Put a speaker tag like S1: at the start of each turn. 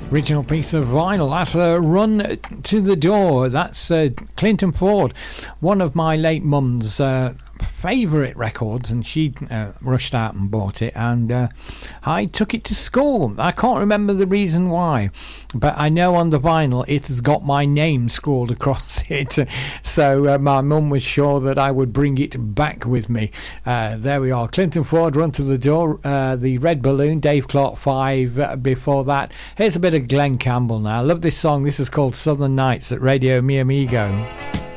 S1: Original piece of vinyl. That's a Run to the Door. That's Clinton Ford, one of my late mum's favourite records, and she rushed out and bought it, and I took it to school. I can't remember the reason why, but I know on the vinyl it has got my name scrawled across it, so my mum was sure that I would bring it back with me. There we are, Clinton Ford, Run to the Door, the Red Balloon, Dave Clark 5 before that. Here's a bit of Glenn Campbell now. I love this song. This is called Southern Nights at Radio Mi Amigo.